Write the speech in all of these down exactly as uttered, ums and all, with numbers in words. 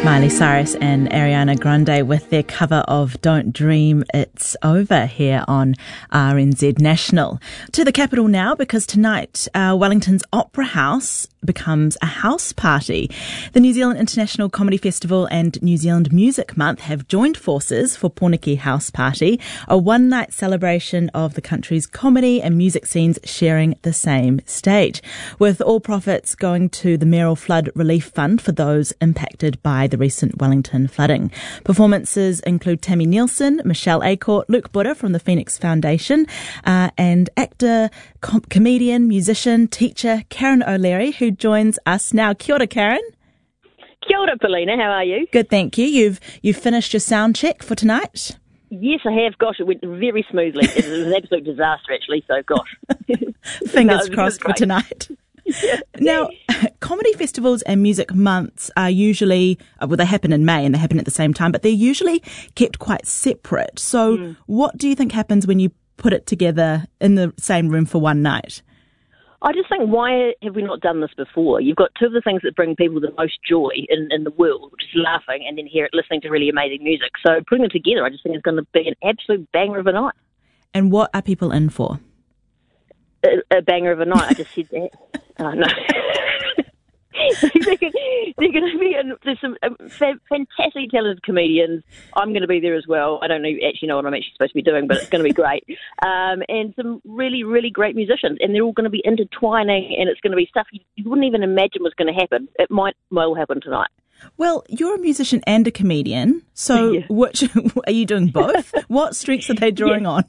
Miley Cyrus and Ariana Grande with their cover of Don't Dream It's Over here on R N Z National. To the capital now, because tonight uh, Wellington's Opera House becomes a house party. The New Zealand International Comedy Festival and New Zealand Music Month have joined forces for Porniki House Party, a one-night celebration of the country's comedy and music scenes sharing the same stage, with all profits going to the Mayoral Flood Relief Fund for those impacted by the recent Wellington flooding. Performances include Tammy Nielsen, Michelle Acorte, Luke Buddha from the Phoenix Foundation, uh, and actor, com- comedian, musician, teacher Karen O'Leary, who joins us now. Kia ora, Karen. Kia ora, Paulina. How are you? Good, thank you. You've you've finished your sound check for tonight? Yes, I have. Gosh, it went very smoothly. It was an absolute disaster, actually, so gosh. Fingers no, crossed for tonight. Yeah. Now, comedy festivals and music months are usually, well, they happen in May and they happen at the same time, but they're usually kept quite separate. So mm. what do you think happens when you put it together in the same room for one night? I just think, why have we not done this before? You've got two of the things that bring people the most joy in, in the world, which is laughing and then hear, listening to really amazing music. So putting them together, I just think it's going to be an absolute banger of a night. And what are people in for? A, a banger of a night. I just said that. Oh, no. they're going to be in, there's some um, fa- fantastic talented comedians. I'm going to be there as well. I don't know, actually know what I'm actually supposed to be doing, but it's going to be great. Um, and some really, really great musicians, and they're all going to be intertwining, and it's going to be stuff you, you wouldn't even imagine was going to happen. It might well happen tonight. Well, you're a musician and a comedian, so yeah. which are you doing both? What strengths are they drawing yeah. on?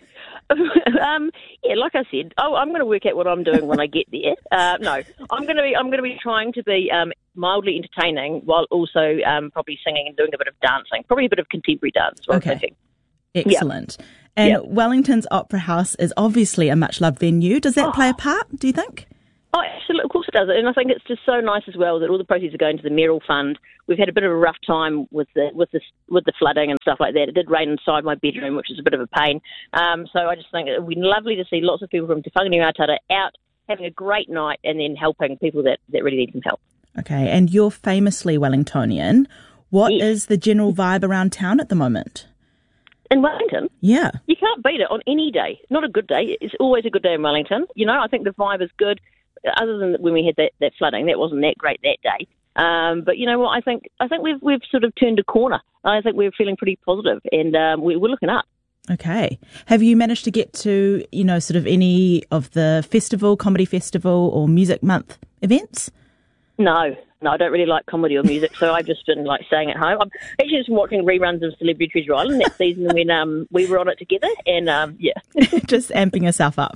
um, yeah, like I said, oh, I'm going to work out what I'm doing when I get there. Uh, no, I'm going to be I'm going to be trying to be um, mildly entertaining while also um, probably singing and doing a bit of dancing, probably a bit of contemporary dance. What okay, I'm thinking. Excellent. Yeah. And yeah. Wellington's Opera House is obviously a much loved venue. Does that oh. play a part? Do you think? Oh, absolutely. Of course it does. And I think it's just so nice as well that all the proceeds are going to the Mayoral Fund. We've had a bit of a rough time with the with the with the flooding and stuff like that. It did rain inside my bedroom, which is a bit of a pain. Um, so I just think it would be lovely to see lots of people from Te Whanganui-a-Tara out having a great night and then helping people that, that really need some help. Okay, and you're famously Wellingtonian. What yes. is the general vibe around town at the moment? In Wellington? Yeah. You can't beat it on any day. Not a good day. It's always a good day in Wellington. You know, I think the vibe is good. Other than when we had that, that flooding, that wasn't that great that day. Um, but you know what? I think I think we've we've sort of turned a corner. I think we're feeling pretty positive, and um, we, we're looking up. Okay. Have you managed to get to you know sort of any of the festival, comedy festival, or music month events? No, no, I don't really like comedy or music, so I've just been like staying at home. I'm actually just watching reruns of Celebrity Treasure Island that season when um, we were on it together, and um, yeah, just amping yourself up.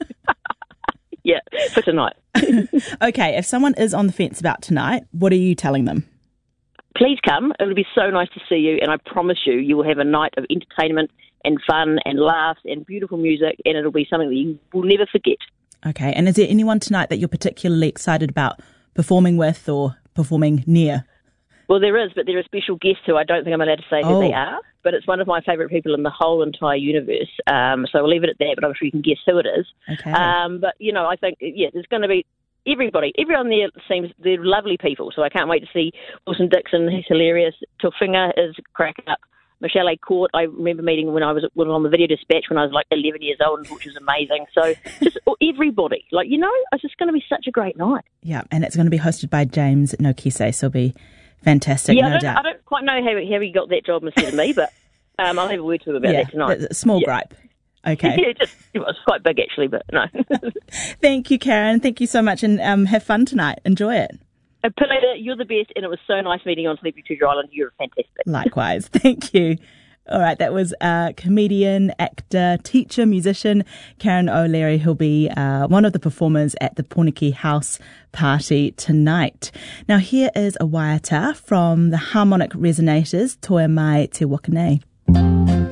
Yeah, for tonight. Okay, if someone is on the fence about tonight, what are you telling them? Please come. It'll be so nice to see you, and I promise you, you will have a night of entertainment and fun and laughs and beautiful music, and it'll be something that you will never forget. Okay, and is there anyone tonight that you're particularly excited about performing with or performing near? Well, there is, but there are special guests who I don't think I'm allowed to say who oh. they are, but it's one of my favourite people in the whole entire universe. Um, so we'll leave it at that, but I'm sure you can guess who it is. Okay. Um, but, you know, I think, yeah, there's going to be everybody. Everyone there seems, they're lovely people, so I can't wait to see Wilson Dixon. He's hilarious. Tuwhinga is cracking up. Michelle Acorte, I remember meeting when I was, was on the Video Dispatch when I was like eleven years old, which was amazing. So just everybody, like, you know, it's just going to be such a great night. Yeah, and it's going to be hosted by James Nokise, so it'll be fantastic, yeah, no I don't, doubt. I don't quite know how, how he got that job instead of me, but um, I'll have a word to him about yeah, that tonight. A small yeah. gripe. Okay. Yeah, just, it was quite big actually, but no. Thank you, Karen. Thank you so much, and um, have fun tonight. Enjoy it. Uh, Pilita, you're the best, and it was so nice meeting you on Celebrity Treasure Island. You're fantastic. Likewise. Thank you. All right, that was uh, comedian, actor, teacher, musician Karen O'Leary, who'll be uh, one of the performers at the Porniki House Party tonight. Now here is a waiata from the Harmonic Resonators, Toi Mai Te Wakanei.